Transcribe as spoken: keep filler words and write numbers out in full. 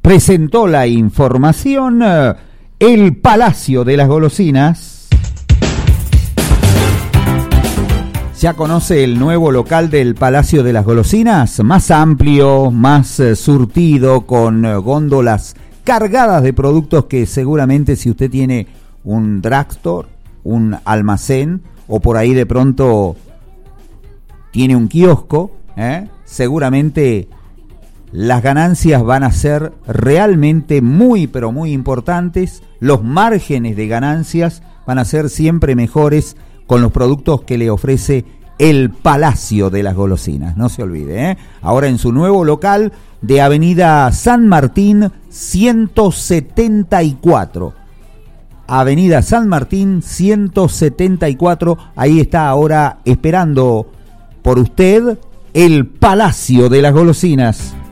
presentó la información eh, el Palacio de las Golosinas. ¿Ya conoce el nuevo local del Palacio de las Golosinas? Más amplio, más eh, surtido, con eh, góndolas cargadas de productos que seguramente si usted tiene un drugstore, un almacén o por ahí de pronto tiene un kiosco, ¿eh? seguramente las ganancias van a ser realmente muy pero muy importantes. Los márgenes de ganancias van a ser siempre mejores con los productos que le ofrece el Palacio de las Golosinas. No se olvide, ¿eh? Ahora en su nuevo local de Avenida San Martín ciento setenta y cuatro. Avenida San Martín ciento setenta y cuatro. Ahí está ahora esperando por usted el Palacio de las Golosinas.